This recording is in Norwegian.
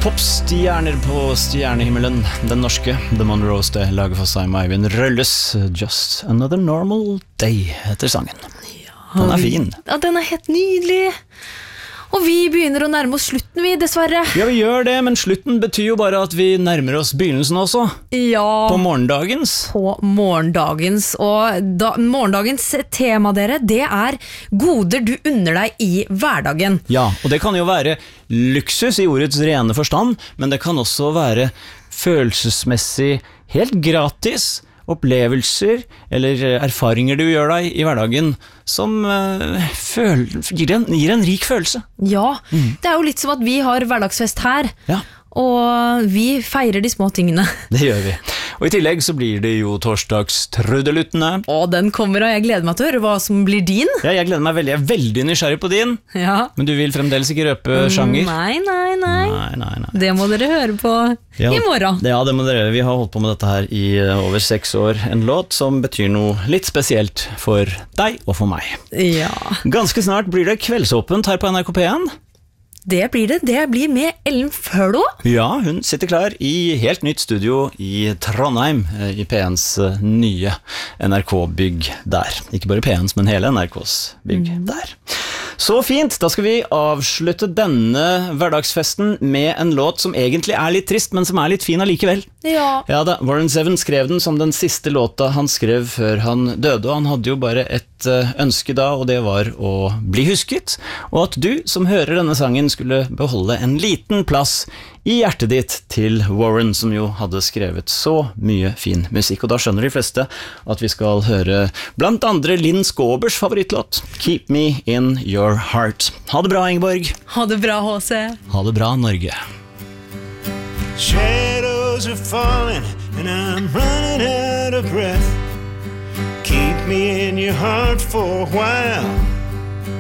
Popstjerner på stjernehimmelen. Den norske The Monroes, det laget for Simon Eivind Rølles. Just Another Normal Day heter sangen. Den er fin. Ja, den er helt nydelig. Og vi begynner å nærme oss slutten, vi, dessverre. Ja, vi gjør det, men slutten betyr jo bare at vi nærmer oss begynnelsen også. Ja. På morgendagens. På morgendagens. Og morgendagens tema, dere, det er goder du unner deg i hverdagen. Ja, og det kan jo være luksus i ordets rene forstand, men det kan også være følelsesmessig helt gratis opplevelser eller erfaringer du gjør deg i hverdagen som gir en rik følelse. Ja, det er jo litt som at vi har hverdagsfest her, Ja. og vi feirer de små tingene. Det gjør vi. Og i tillegg så blir det jo torsdagstrudeluttene. Og den kommer, og jeg gleder meg til å høre hva som blir din. Ja, jeg gleder meg veldig. Jeg er veldig nysgjerrig på din. Ja. Men du vil fremdeles ikke røpe sjanger? Nei. Nei. Det må dere høre på i morgen. Ja, det må dere gjøre. Vi har holdt på med dette her i over 6 år. En låt som betyr noe litt spesielt for deg og for meg. Ja. Ganske snart blir det kveldsåpent her på NRK P1. Det blir det. Det blir med Ellen Flå. Ja, hun sitter klar i helt nytt studio i Trondheim, i P1s nye NRK-bygg der. Ikke bare P1s, men hele NRKs bygg der. Så fint, da skal vi avslutte denne hverdagsfesten med en låt som egentlig er litt trist, men som er litt fin allikevel. Ja. Ja da, Warren Zevon skrev den som den siste låta han skrev før han døde, og han hadde jo bare et ønske da, og det var å bli husket, og at du som hører denne sangen skulle beholde en liten plass i hjertet ditt til Warren, som jo hadde skrevet så mye fin musikk. Og da skjønner de fleste at vi skal høre blant andre Linn Skåbers favorittlåt, Keep Me In Your Heart. Ha det bra, Ingeborg. Ha det bra, H.C. Ha det bra, Norge. Shadows are falling and I'm running out of breath. Keep me in your heart for a while.